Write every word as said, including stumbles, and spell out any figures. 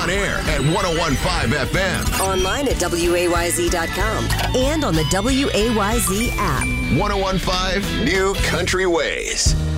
On air at ten fifteen F M. Online at W A Y Z dot com and on the W A Y Z app. ten fifteen New Country Ways.